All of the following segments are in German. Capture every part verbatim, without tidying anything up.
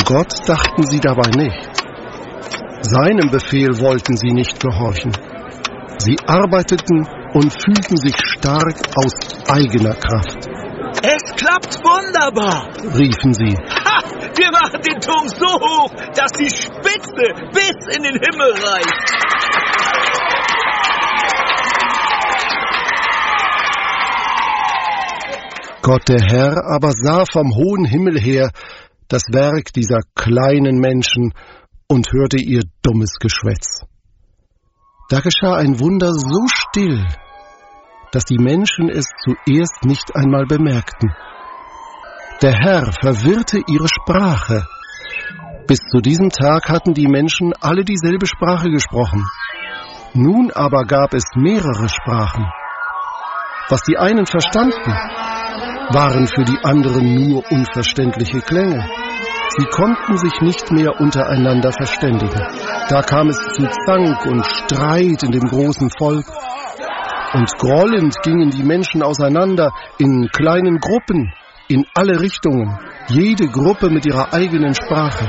Gott dachten sie dabei nicht. Seinem Befehl wollten sie nicht gehorchen. Sie arbeiteten und fühlten sich stark aus eigener Kraft. Es klappt wunderbar, riefen sie. Ha, wir machen den Turm so hoch, dass die Spitze bis in den Himmel reicht. Gott der Herr aber sah vom hohen Himmel her das Werk dieser kleinen Menschen und hörte ihr dummes Geschwätz. Da geschah ein Wunder so still, dass die Menschen es zuerst nicht einmal bemerkten. Der Herr verwirrte ihre Sprache. Bis zu diesem Tag hatten die Menschen alle dieselbe Sprache gesprochen. Nun aber gab es mehrere Sprachen. Was die einen verstanden, waren für die anderen nur unverständliche Klänge. Sie konnten sich nicht mehr untereinander verständigen. Da kam es zu Zank und Streit in dem großen Volk. Und grollend gingen die Menschen auseinander in kleinen Gruppen, in alle Richtungen, jede Gruppe mit ihrer eigenen Sprache.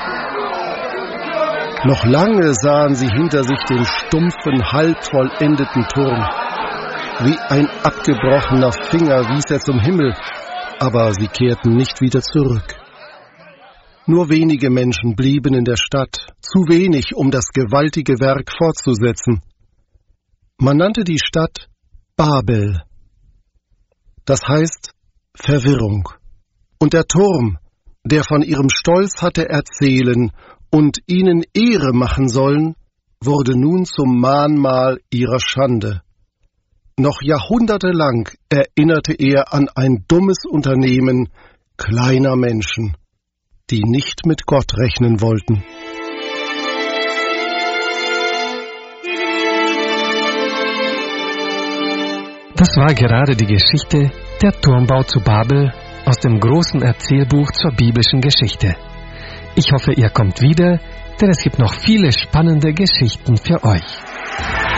Noch lange sahen sie hinter sich den stumpfen, halb vollendeten Turm. Wie ein abgebrochener Finger wies er zum Himmel, aber sie kehrten nicht wieder zurück. Nur wenige Menschen blieben in der Stadt, zu wenig, um das gewaltige Werk fortzusetzen. Man nannte die Stadt Babel. Das heißt Verwirrung. Und der Turm, der von ihrem Stolz hatte erzählen und ihnen Ehre machen sollen, wurde nun zum Mahnmal ihrer Schande. Noch jahrhundertelang erinnerte er an ein dummes Unternehmen kleiner Menschen, die nicht mit Gott rechnen wollten. Das war gerade die Geschichte Der Turmbau zu Babel aus dem großen Erzählbuch zur biblischen Geschichte. Ich hoffe, ihr kommt wieder, denn es gibt noch viele spannende Geschichten für euch.